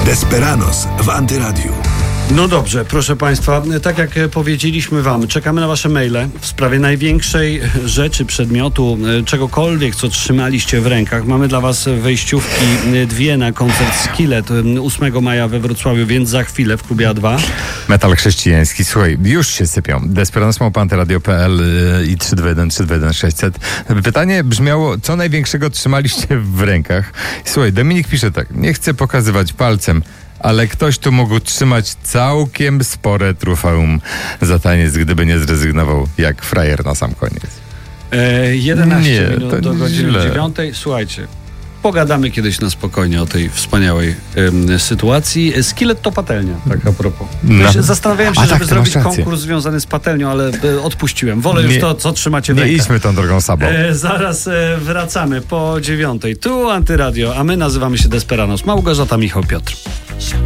Desperados w Antyradiu. No dobrze, proszę Państwa, tak jak powiedzieliśmy Wam, czekamy na Wasze maile w sprawie największej rzeczy, przedmiotu, czegokolwiek, co trzymaliście w rękach. Mamy dla Was wejściówki 2 na koncert Skillet 8 maja we Wrocławiu, więc za chwilę w klubie A2. Metal chrześcijański. Słuchaj, już się sypią. Desperados@antyradio.pl i 321-321-600. Pytanie brzmiało, co największego trzymaliście w rękach? Słuchaj, Dominik pisze tak, nie chcę pokazywać palcem, ale ktoś tu mógł trzymać całkiem spore trofeum za taniec, gdyby nie zrezygnował jak frajer na sam koniec. 11 minut to do godziny źle. 9. Słuchajcie, pogadamy kiedyś na spokojnie o tej wspaniałej sytuacji. Skillet to patelnia, tak a propos. Zastanawiałem się, żeby zrobić konkurs związany z patelnią, ale odpuściłem. Wolę już to, co trzymacie w rękach. Nie idźmy tą drogą Sabo. Zaraz wracamy po 9. Tu Antyradio, a my nazywamy się Desperados. Małgorzata, Michał, Piotr.